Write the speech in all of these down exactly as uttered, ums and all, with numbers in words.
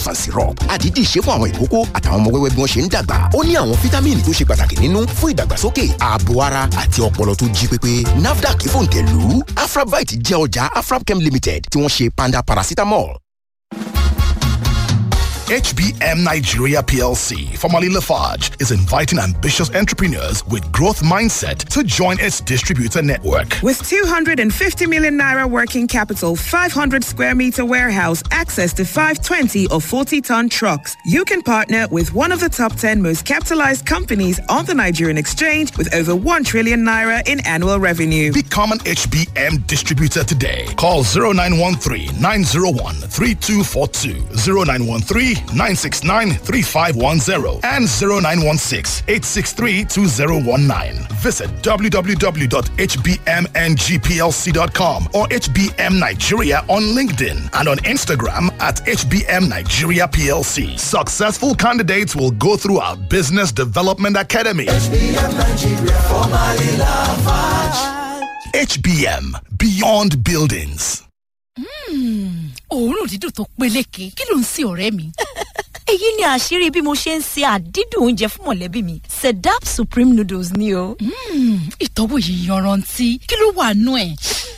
and syrup àdídì ṣe fún àwọn ìkókó àtàwọn ọmọ wẹ́wẹ́ bí wọ́n ṣe ń dàgbà. Ó ní àwọn fítámìnì tó ṣe pàtàkì nínú fún ìdàgbàsókè ààbò ara àti ọpọlọ tó jí pépé. NAFDAC fòǹtẹ̀lù Afrabite jẹ́ ọjà Afrabchem Limited tí wọ́n ṣe panda paracetamol. H B M Nigeria P L C, formerly Lafarge, is inviting ambitious entrepreneurs with growth mindset to join its distributor network. With two hundred fifty million naira working capital, five hundred square meter warehouse, access to five twenty or forty ton trucks, you can partner with one of the top ten most capitalized companies on the Nigerian exchange with over one trillion naira in annual revenue. Become an H B M distributor today. Call zero nine one three, nine zero one, three two four two, zero nine one three, nine six nine, three five one zero and zero nine one six, eight six three, two zero one nine. Visit w w w dot h b m n g p l c dot com or H B M Nigeria on LinkedIn and on Instagram at H B M Nigeria P L C. Successful candidates will go through our Business Development Academy. H B M Nigeria, formerly Lafarge. H B M, Beyond Buildings. Mm, òórùn dídùn tó peléke. Kí ló ń ṣe ọ̀rẹ́ mi? Èyí ni àṣírí bí mo ṣe ń ṣe àdídùn oúnjẹ fún mọ̀lẹ́bí mi. Sedap Supreme Noodles ni o. Mm, ìtọ́wò yìí yanrantí. Kí ló wà nú ẹ̀?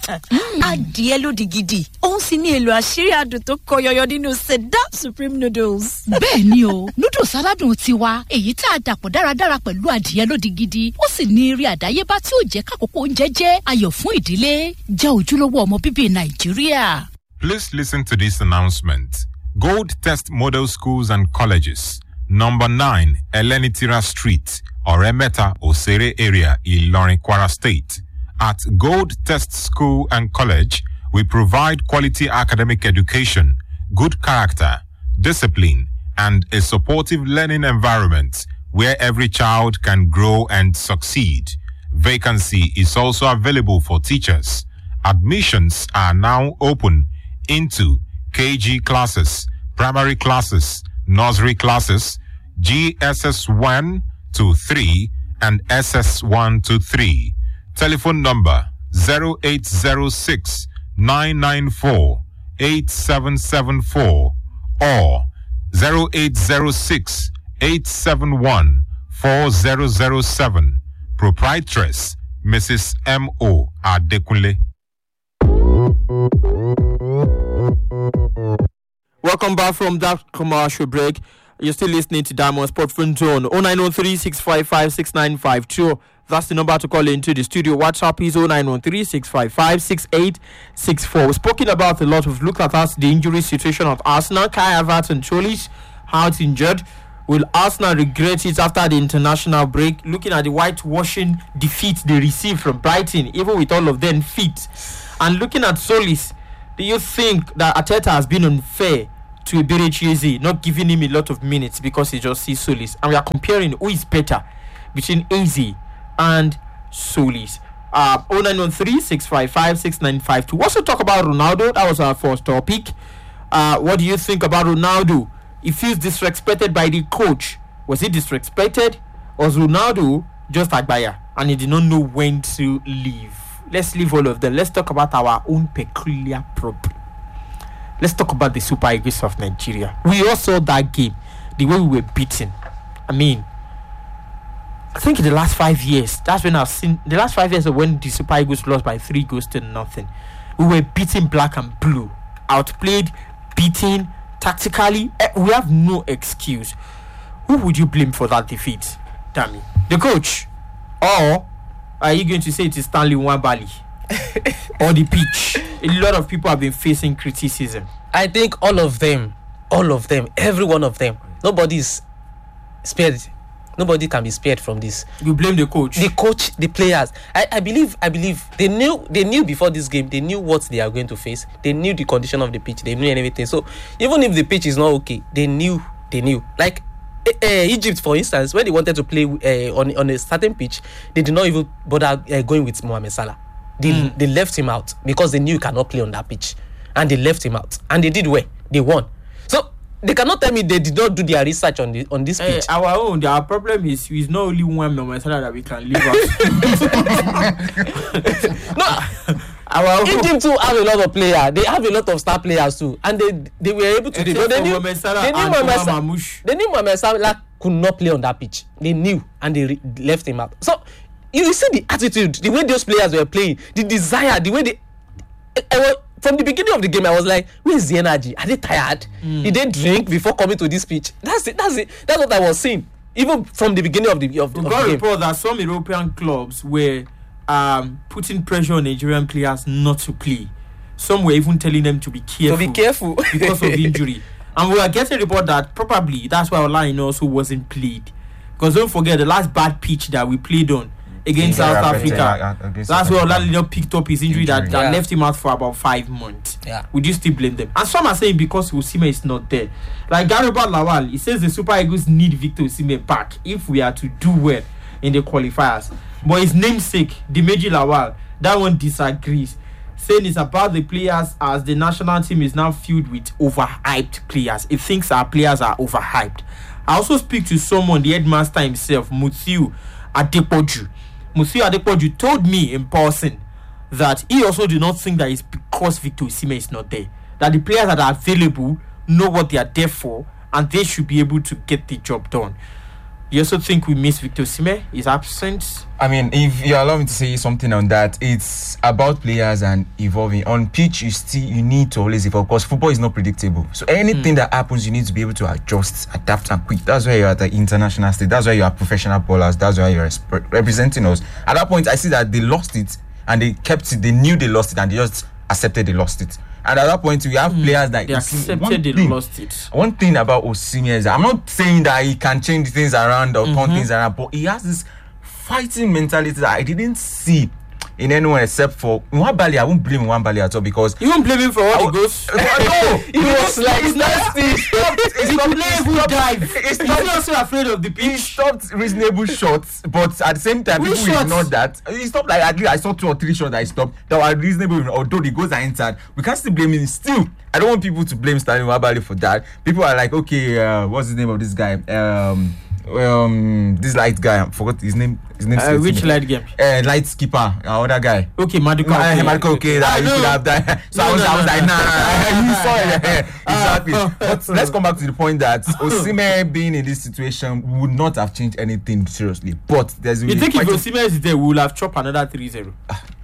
Adìẹ ló di gidi. Òun sì ní èlò àṣírí adùn tó kọ yọyọ nínú Sedap Supreme Noodles. Bẹ́ẹ̀ ni o, noodles aládùn tiwa, èyí tá a dàpọ̀ dáradára pẹ̀lú adìẹ ló di gidi. Ó sì ní eré àdáyébá tí ó jẹ́ kákòókò oúnjẹ jẹ́ ayọ̀ fún ìdílé. Jẹ́ ojúlówó ọmọ bíbí Nàìjíríà. Please listen to this announcement. Gold Test Model Schools and Colleges, number nine, Elenitira Street, Oremeta, Osere area, Ilorin, Kwara State. At Gold Test School and College, we provide quality academic education, good character, discipline, and a supportive learning environment where every child can grow and succeed. Vacancy is also available for teachers. Admissions are now open into K G classes, primary classes, nursery classes, G S S one to three, and S S one to three. Telephone number zero eight zero six, nine nine four, eight seven seven four or zero eight zero six, eight seven one, four zero zero seven. Proprietress, Missus M O Adekunle. Welcome back from that commercial break. You're still listening to Diamond Sport Fun Zone. oh nine oh three, six five five, six nine five two. That's the number to call into the studio. WhatsApp is oh nine one three, six five five, six eight six four. We've spoken about a lot. We've looked at us, the injury situation of Arsenal. Kai Havertz and Cholis out injured. Will Arsenal regret it after the international break? Looking at the whitewashing defeat they received from Brighton, even with all of them fit. And looking at Solis, do you think that Arteta has been unfair to Eberechi, not giving him a lot of minutes because he just sees Solis? And we are comparing who is better between Eze and Solis. Uh, oh nine one three, six five five, six nine five two. Also talk about Ronaldo. That was our first topic. Uh, what do you think about Ronaldo? He feels disrespected by the coach. Was he disrespected? Or was Ronaldo just like Bayer and he did not know when to leave? Let's leave all of them. Let's talk about our own peculiar problem. Let's talk about the Super Eagles of Nigeria. We all saw that game, the way we were beaten. I mean, I think in the last five years, that's when I've seen the last five years of when the Super Eagles lost by three goals to nothing. We were beaten black and blue, outplayed, beaten tactically. We have no excuse. Who would you blame for that defeat, Dami? The coach, or are you going to say it is Stanley Nwabali or the pitch? A lot of people have been facing criticism. I think all of them, all of them, every one of them. Nobody is spared. Nobody can be spared from this. You blame the coach, the coach, the players. I, I believe, I believe they knew, they knew before this game. They knew what they are going to face. They knew the condition of the pitch. They knew everything. So even if the pitch is not okay, they knew. They knew. Like uh, Egypt, for instance, when they wanted to play uh, on on a certain pitch, they did not even bother uh, going with Mohamed Salah. They mm. they left him out because they knew he cannot play on that pitch, and they left him out, and they did well. They won. So they cannot tell me they did not do their research on the on this hey, pitch. Our own, our problem is is not only one Mohamed Salah that we can leave out. No, Our Egypt too have a lot of players. They have a lot of star players too, and they they were able to do. But they knew they knew Mohamed Salah. They knew Mohamed Salah could not play on that pitch. They knew, and they re- left him out. So you see the attitude, the way those players were playing, the desire, the way they. I was, from the beginning of the game, I was like, "Where's the energy? Are they tired? Mm. Did they drink before coming to this pitch?" That's it. That's it. That's what I was seeing, even from the beginning of the of, we of got the game. report that some European clubs were um, putting pressure on Nigerian players not to play. Some were even telling them to be careful. To be careful because of injury. And we are getting a report that probably that's why Olayin also wasn't played. Because don't forget the last bad pitch that we played on against Yeah, South yeah, Africa. yeah, yeah, against That's South where Africa. Olayin picked up his injury, Injury. that, that Yeah. left him out for about five months. Yeah. Would you still blame them? And some are saying because Osimhen is not there. Like Garibald Lawal, he says the Super Eagles need Victor Osimhen back if we are to do well in the qualifiers. But his namesake, Dimeji Lawal, that one disagrees, saying it's about the players as the national team is now filled with overhyped players. He thinks our players are overhyped. I also speak to someone, the headmaster himself, Mutiu Adepoju. Mutiu Adepoju told me in person that he also did not think that it's because Victor Osimhen is not there. That the players that are available know what they are there for and they should be able to get the job done. You also think we miss Victor Osimhen? His absence? I mean, if you allow me to say something on that, it's about players and evolving. On pitch, you still you need to always evolve because football is not predictable. So anything mm. that happens, you need to be able to adjust, adapt, and quick. That's why you're at the international stage. That's why you are professional bowlers. That's why you're sp- representing us. At that point, I see that they lost it and they kept it. They knew they lost it and they just accepted they lost it. And at that point, we have mm. players that they accepted they thing, lost it. One thing about Osimhen is that I'm not saying that he can change things around or mm-hmm. turn things around, but he has this fighting mentality that I didn't see in anyone except for Nwabali. I won't blame Nwabali at all because you won't blame him for what he goes. No, he was like nasty. He stopped. He stopped. He stopped. Dive. He's not also afraid of the pitch. He stopped reasonable shots, but at the same time, Which people shots? ignored that. He stopped like at least I saw two or three shots that he stopped that were reasonable. Although the goals are entered, we can't still blame him. Still, I don't want people to blame Stanley Nwabali for that. People are like, okay, uh, what's the name of this guy? Um. Um, this light guy, I forgot his name. His name. Uh, which light game? Uh, light skipper, our other guy. Okay, Maduka. No, okay, Maduka, okay, that you could have that. So no, I was, no, I was no, like, no. nah, you saw it. Exactly. But let's come back to the point that Osimhen being in this situation would not have changed anything seriously. But there's. You think if Osimhen is there, we will have chopped another three zero?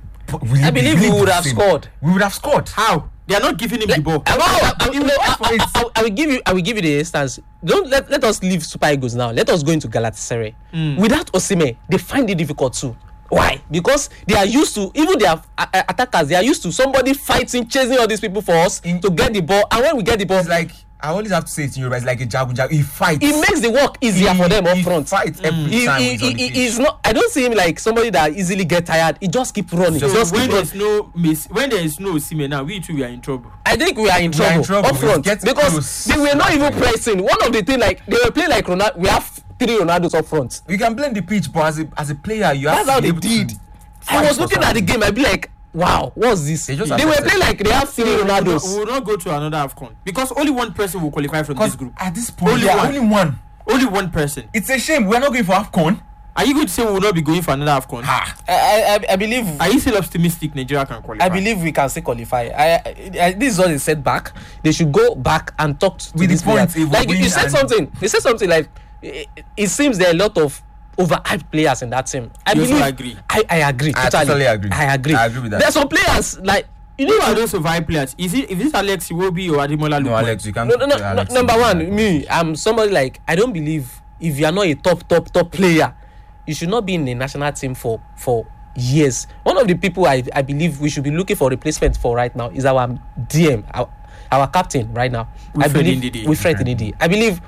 I believe we would have scored. We would have scored. How? They are not giving him the ball. I, I, I, you know, I, I, I, I will give you. I will give you the instance. Don't let, let us leave Super Eagles now. Let us go into Galatasaray. Mm. Without Osimhen, they find it difficult too. Why? Because they are used to, even their uh, attackers. They are used to somebody fighting, chasing all these people for us in, to get the ball. And when we get the ball, it's like I always have to say it in Yoruba. It's like a jagu jagu. He fights. It makes the work easier he, for them up he front. Fights every he, time. He, he, he, he's not. I don't see him like somebody that easily get tired. He just keep running. So just when keep there's running. no miss, when there is no Osimhen now, we too we are in trouble. I think we are in We trouble, are in trouble. up front Get because close. they were not even pressing. One of the things, like they were playing like Ronaldo. We have three Ronaldos up front. You can blame the pitch, but as a as a player, you have That's how to be they able did. to I fight was for looking at the game. I'd be like, wow, what's this? They They, just were accepted. playing like they have three We will, not, we Ronaldos. will not go to another AFCON because only one person will qualify from this group. At this point, Only yeah, one. only one. Only one person. It's a shame we're not going for AFCON. Are you going to say we will not be going for another AFCON? Ha. I, I, I believe. Are you still optimistic Nigeria can qualify? I believe we can still qualify. I, I, I this is not a setback. They should go back and talk to With these the point, players. if we Like you, you win said and- something. You said something like it, it seems there are a lot of overhyped players in that team. I You also believe. agree? I, I agree. I totally. totally agree. I agree. I agree with that. There's some players like you Who need are to. those survive players? Is it if it's Alex Iwobi or Ademola No, Lookman? Alex, you can't. No, no, no, play no. Alex. Number one, me. I'm somebody like I don't believe if you are not a top, top, top player, you should not be in the national team for for years. One of the people I I believe we should be looking for replacement for right now is our D M, our, our captain right now. I Wilfred believe Ndidi. Wilfred Ndidi. I believe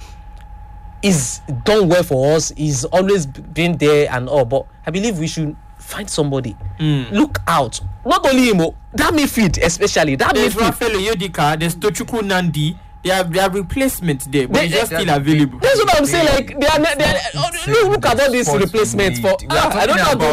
he's done well for us. He's always been there and all, but I believe we should find somebody. Mm. Look out. Not only him, oh, that midfield especially. That There's midfield. Rafael Oyodika, there's Tochukwu Nandi. They have their replacement there, but They- it's just they- still available. That's what I'm saying. Like they are, they are oh, look, look at all these Sports replacements we for. need. We are Ah, I don't know talking about. about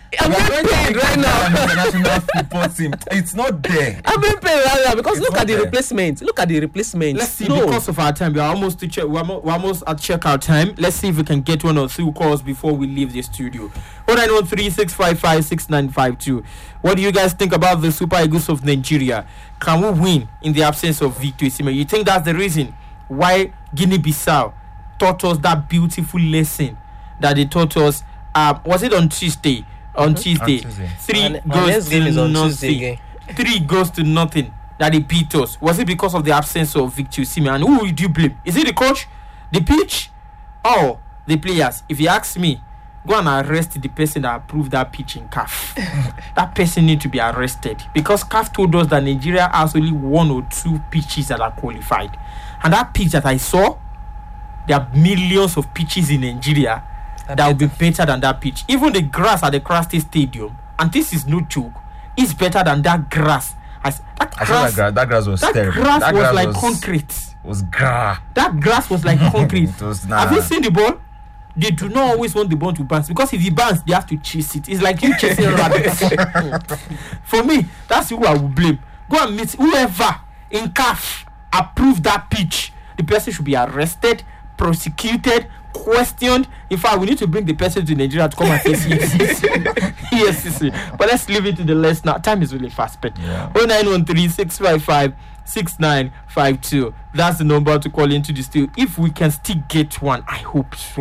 I'm being paid right now. International football team. It's not there. I'm being paid right now because It's look at the not there. replacement. Look at the replacement. Let's see, no. because of our time, we are almost to check. We're, mo- we're almost at checkout time. Let's see if we can get one or two calls before we leave the studio. oh nine one three, six five five, six nine five two. What do you guys think about the Super Eagles of Nigeria? Can we win in the absence of Victor Osimhen? You think that's the reason why Guinea-Bissau taught us that beautiful lesson that they taught us? Um, was it on Tuesday? On Tuesday, On Tuesday. three And- and goes next game to is on Tuesday nothing. again. Three goes to nothing. That they beat us. Was it because of the absence of Victor Osimhen? And who would you blame? Is it the coach, the pitch, or the players? If you ask me, go and arrest the person that approved that pitch in C A F. That person need to be arrested because C A F told us that Nigeria has only one or two pitches that are qualified, and that pitch that I saw, there are millions of pitches in Nigeria that will be better than that pitch. Even the grass at the Krusty Stadium, and this is no joke, is better than that grass. As that I saw grass, that grass. That grass was that terrible. grass that was grass like was, concrete. Was gra. That grass was like concrete. It was Have you nah. seen the ball? They do not always want the ball to bounce because if it bounce, they have to chase it. It's like you chasing rabbits. For me, that's who I will blame. Go and meet whoever in C A F approved that pitch. The person should be arrested, prosecuted, questioned. In fact, we need to bring the person to Nigeria to come and face E F C C. E F C C. But let's leave it to the list now. Time is really fast spent. Yeah. oh nine one three, six five five, six nine five two. That's the number to call into the studio. If we can still get one, I hope so.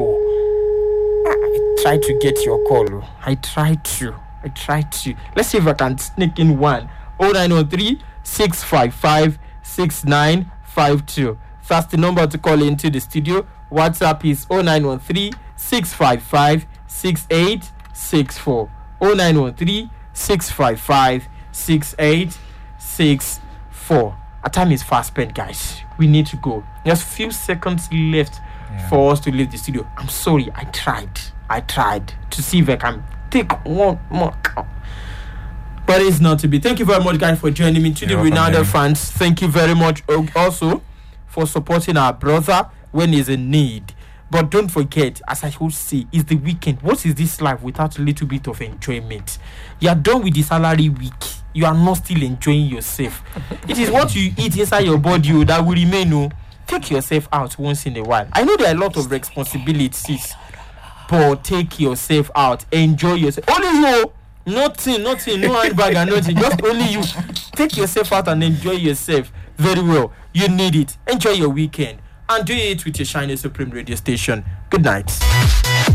I try to get your call. oh. I try to. I try to. Let's see if I can sneak in one. oh nine one three, six five five, six nine five two. That's the number to call into the studio. WhatsApp is oh nine one three, six five five, six eight six four. oh nine one three, six five five, six eight six four. Our time is fast spent, guys. We need to go. There's few seconds left Yeah. for us to leave the studio. I'm sorry, I tried. I tried to see if I can take one more count. But it's not to be. Thank you very much, guys, for joining me. To the You're welcome, Ronaldo Jeremy. fans, thank you very much uh, also for supporting our brother when he's in need. But don't forget, as I would say, it's the weekend. What is this life without a little bit of enjoyment? You are done with the salary week. You are not still enjoying yourself. It is what you eat inside your body oh, that will remain. Oh. Take yourself out once in a while. I know there are a lot of responsibilities, but take yourself out. Enjoy yourself. Only you. Nothing, nothing, no handbag and nothing. Just only you. Take yourself out and enjoy yourself very well. You need it. Enjoy your weekend. And do it with your Shiny Supreme radio station. Good night.